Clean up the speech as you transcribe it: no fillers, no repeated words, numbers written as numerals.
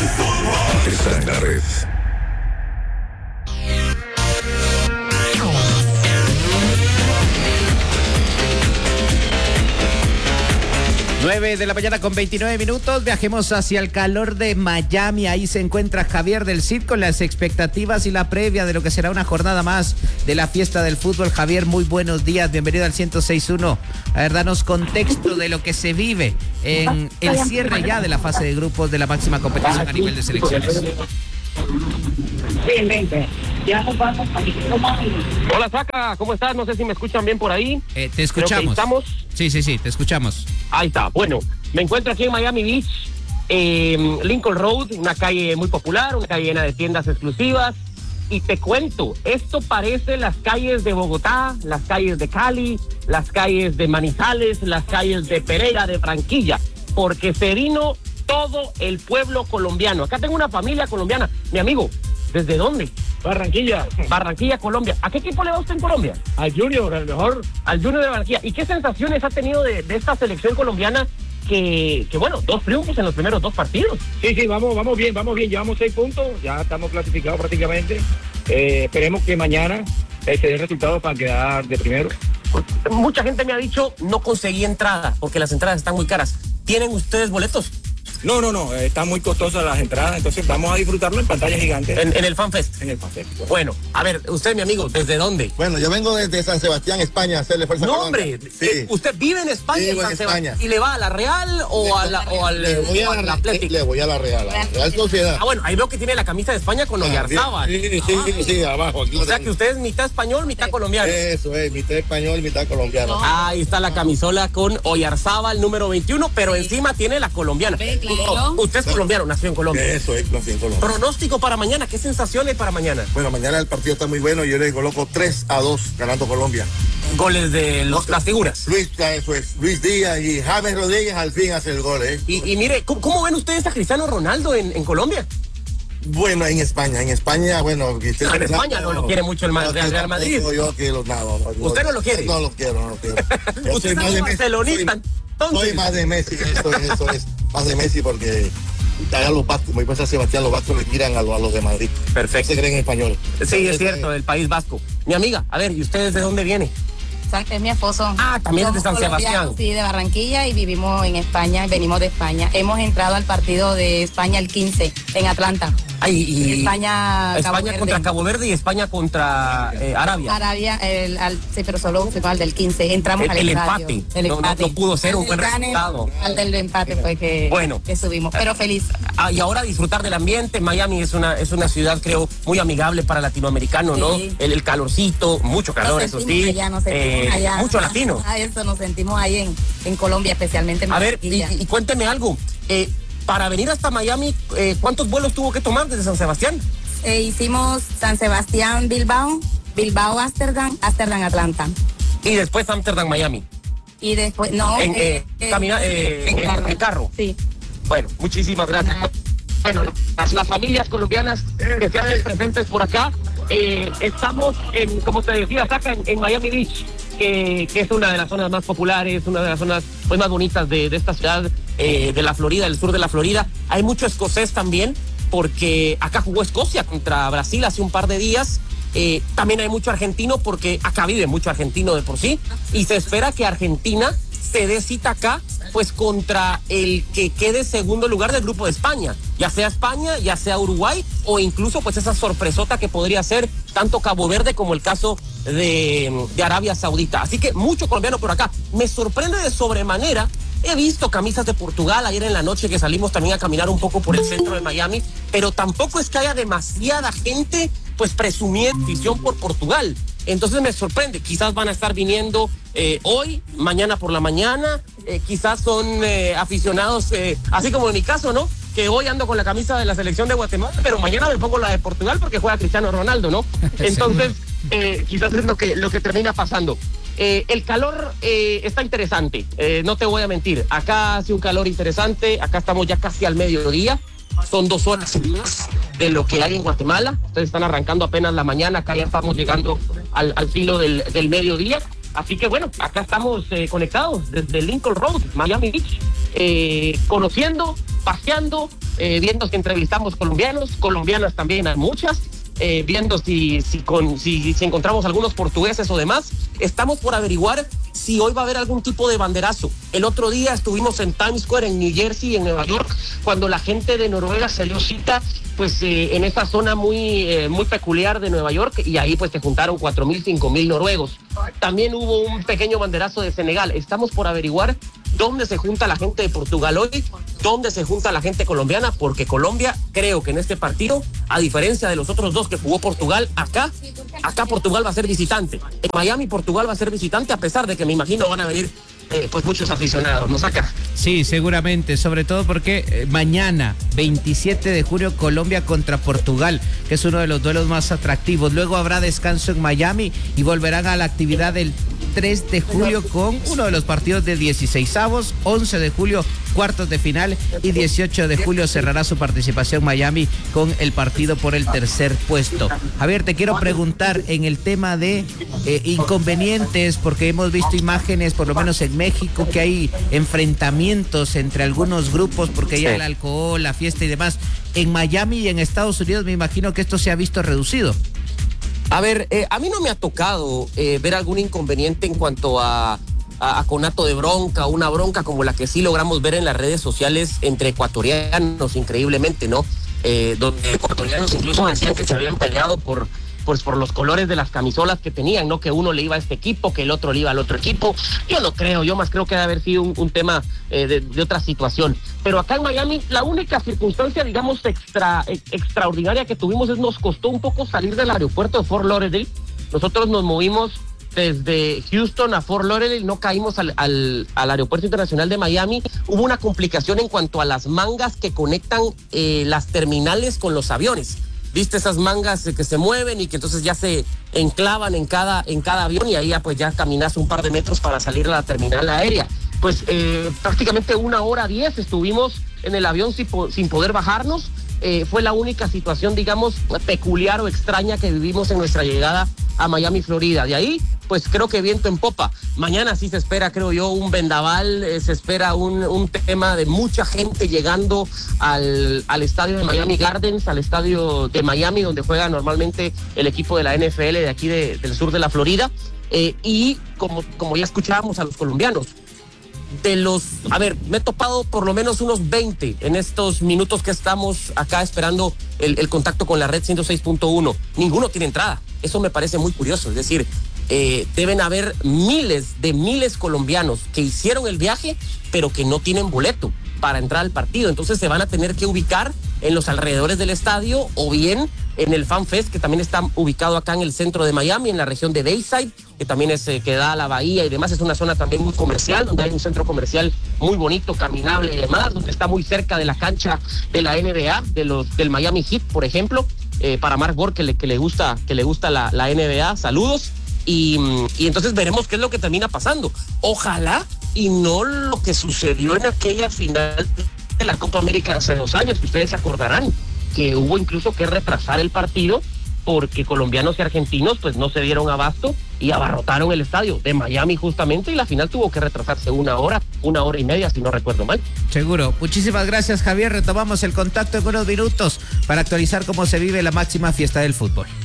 Está en la red. 9 de la mañana con 29 minutos, viajemos hacia el calor de Miami. Ahí se encuentra Javier del Cid con las expectativas y la previa de lo que será una jornada más de la fiesta del fútbol. Javier, muy buenos días, bienvenido al 106.1. A ver, danos contexto de lo que se vive en el cierre ya de la fase de grupos de la máxima competición a nivel de selecciones. Hola, Saca, ¿cómo estás? No sé si me escuchan bien por ahí. Te escuchamos. ¿Estamos? Sí, te escuchamos. Ahí está. Bueno, me encuentro aquí en Miami Beach, Lincoln Road, una calle muy popular, una calle llena de tiendas exclusivas. Y te cuento, esto parece las calles de Bogotá, las calles de Cali, las calles de Manizales, las calles de Pereira, de Barranquilla, porque se vino todo el pueblo colombiano. Acá tengo una familia colombiana. Mi amigo, ¿desde dónde? Barranquilla, Colombia. ¿A qué equipo le va usted en Colombia? al Junior, al mejor. Al Junior de Barranquilla. ¿Y qué sensaciones ha tenido de esta selección colombiana que bueno, 2 triunfos en los primeros 2 partidos? Sí, vamos bien, llevamos 6 puntos, ya estamos clasificados prácticamente. Esperemos que mañana se dé resultados para quedar de primero. Mucha gente me ha dicho, no conseguí entrada, porque las entradas están muy caras. ¿Tienen ustedes boletos? No, están muy costosas las entradas, entonces vamos a disfrutarlo en pantalla gigante. En el FanFest. En el FanFest. Bueno, a ver, usted, mi amigo, ¿desde dónde? Bueno, yo vengo desde San Sebastián, España, a hacerle fuerza. No, hombre, sí. ¿Usted vive en España? Vivo en España. ¿Y le va a la Real o al Atlético? Le voy a la Real Sociedad. Ah, bueno, ahí veo que tiene la camisa de España con Oyarzábal. Sí, abajo. O sea que usted es mitad español, mitad colombiano. Eso es, mitad español y mitad colombiano. Ahí está la camisola con Oyarzábal número 21, pero encima tiene la colombiana. Usted es colombiano, nació en Colombia. Eso es, nació en Colombia. Pronóstico para mañana, ¿qué sensaciones para mañana? Bueno, mañana el partido está muy bueno, yo le coloco 3-2 ganando Colombia. Goles de las figuras. Luis Díaz y James Rodríguez al fin hace el gol, Y mire, ¿cómo ven ustedes a Cristiano Ronaldo en Colombia? Bueno, en España, bueno... en España no lo quiere mucho el Real Madrid. ¿Usted no lo quiere? No lo quiero. ¿Usted es barcelonista? Soy más de Messi, eso es. Más de Messi porque allá los vascos, muy pasa Sebastián, los vascos le tiran a los de Madrid. Perfecto. Se creen españoles. Sí, es cierto, del País Vasco. Mi amiga, a ver, ¿y ustedes de dónde viene? Es mi esposo. Ah, también es de San Sebastián. Sí, de Barranquilla y vivimos en España, venimos de España. Hemos entrado al partido de España el 15 en Atlanta. España contra Cabo Verde y España contra Arabia. Sí, pero solo al del 15. Entramos al empate. No pudo ser un buen resultado. Al del empate fue que subimos, pero feliz. Y ahora disfrutar del ambiente. Miami es una ciudad, creo, muy amigable para latinoamericanos, ¿no? El calorcito, mucho calor, eso sí. Allá. Mucho latino. Eso nos sentimos ahí en Colombia, especialmente en Barranquilla. A ver, y cuénteme algo. Para venir hasta Miami, ¿cuántos vuelos tuvo que tomar desde San Sebastián? Hicimos San Sebastián, Bilbao, Ámsterdam, Atlanta. Y después Ámsterdam, Miami. Y después, en carro. Sí. Bueno, muchísimas gracias. Bueno, las familias colombianas que se hacen presentes por acá, estamos como te decía, Saca, en Miami Beach, que es una de las zonas más populares, una de las zonas pues, más bonitas de esta ciudad, de la Florida, del sur de la Florida. Hay mucho escocés también, porque acá jugó Escocia contra Brasil hace un par de días. También hay mucho argentino, porque acá vive mucho argentino de por sí, y se espera que Argentina se dé cita acá, pues contra el que quede segundo lugar del grupo de España, ya sea Uruguay, o incluso pues esa sorpresota que podría ser tanto Cabo Verde como el caso de Arabia Saudita. Así que mucho colombiano por acá. Me sorprende de sobremanera. He visto camisas de Portugal ayer en la noche que salimos también a caminar un poco por el centro de Miami, pero tampoco es que haya demasiada gente pues presumiendo afición por Portugal. Entonces me sorprende, quizás van a estar viniendo hoy, mañana por la mañana, quizás son aficionados, así como en mi caso, ¿no? Que hoy ando con la camisa de la selección de Guatemala, pero mañana me pongo la de Portugal porque juega Cristiano Ronaldo, ¿no? Entonces, quizás es lo que termina pasando. El calor está interesante, no te voy a mentir. Acá hace un calor interesante, acá estamos ya casi al mediodía. Son 2 horas y más de lo que hay en Guatemala. Ustedes están arrancando apenas la mañana, acá ya estamos llegando al filo del mediodía. Así que bueno, acá estamos conectados desde Lincoln Road, Miami Beach, conociendo, paseando, viendo si entrevistamos colombianos, colombianas también hay muchas, viendo si encontramos algunos portugueses o demás. Estamos por averiguar si hoy va a haber algún tipo de banderazo. El otro día estuvimos en Times Square, en New Jersey, en Nueva York, cuando la gente de Noruega se dio cita, pues en esa zona muy peculiar de Nueva York, y ahí pues se juntaron 4,000, 5,000 noruegos. También hubo un pequeño banderazo de Senegal. Estamos por averiguar dónde se junta la gente de Portugal hoy, dónde se junta la gente colombiana, porque Colombia, creo que en este partido, a diferencia de los otros dos que jugó Portugal, acá Portugal va a ser visitante. En Miami Portugal va a ser visitante, a pesar de que me imagino van a venir pues muchos aficionados, ¿no, Saca? Sí, seguramente, sobre todo porque mañana, 27 de julio, Colombia contra Portugal, que es uno de los duelos más atractivos. Luego habrá descanso en Miami y volverán a la actividad del 3 de julio con uno de los partidos de 16avos, 11 de julio cuartos de final y 18 de julio cerrará su participación Miami con el partido por el tercer puesto. Javier, te quiero preguntar en el tema de inconvenientes, porque hemos visto imágenes, por lo menos en México, que hay enfrentamientos entre algunos grupos porque ya el alcohol, la fiesta y demás. En Miami y en Estados Unidos me imagino que esto se ha visto reducido. A ver, a mí no me ha tocado ver algún inconveniente en cuanto a conato de bronca, una bronca como la que sí logramos ver en las redes sociales entre ecuatorianos, increíblemente, ¿no? Donde ecuatorianos incluso decían que se habían peleado por los colores de las camisolas que tenían, ¿no? Que uno le iba a este equipo, que el otro le iba al otro equipo. Yo no creo, yo más creo que debe haber sido un tema de otra situación. Pero acá en Miami, la única circunstancia, digamos, extraordinaria que tuvimos es nos costó un poco salir del aeropuerto de Fort Lauderdale. Nosotros nos movimos desde Houston a Fort Lauderdale, no caímos al aeropuerto internacional de Miami. Hubo una complicación en cuanto a las mangas que conectan las terminales con los aviones. ¿Viste esas mangas que se mueven y que entonces ya se enclavan en cada avión, y ahí ya pues ya caminas un par de metros para salir a la terminal aérea? Pues prácticamente 1:10 estuvimos en el avión sin poder bajarnos. Fue la única situación, digamos, peculiar o extraña que vivimos en nuestra llegada a Miami, Florida. De ahí, pues creo que viento en popa. Mañana sí se espera, creo yo, un vendaval, se espera un tema de mucha gente llegando al estadio de Miami Gardens, al estadio de Miami, donde juega normalmente el equipo de la NFL de aquí del sur de la Florida. Y como ya escuchábamos a los colombianos, me he topado por lo menos unos 20 en estos minutos que estamos acá esperando el contacto con la red 106.1. Ninguno tiene entrada. Eso me parece muy curioso. Es decir, deben haber miles colombianos que hicieron el viaje, pero que no tienen boleto para entrar al partido. Entonces se van a tener que ubicar en los alrededores del estadio o bien en el Fan Fest, que también está ubicado acá en el centro de Miami, en la región de Bayside, que también que da a la bahía y demás. Es una zona también muy comercial, donde hay un centro comercial muy bonito, caminable y demás, donde está muy cerca de la cancha de la NBA, del Miami Heat, por ejemplo. Para Mark Borg, que le gusta la NBA, saludos. Y entonces veremos qué es lo que termina pasando. Ojalá y no lo que sucedió en aquella final de la Copa América hace 2 años, que ustedes se acordarán, que hubo incluso que retrasar el partido porque colombianos y argentinos pues no se dieron abasto y abarrotaron el estadio de Miami justamente, y la final tuvo que retrasarse 1 hora y media, si no recuerdo mal. Seguro. Muchísimas gracias, Javier. Retomamos el contacto en unos minutos para actualizar cómo se vive la máxima fiesta del fútbol.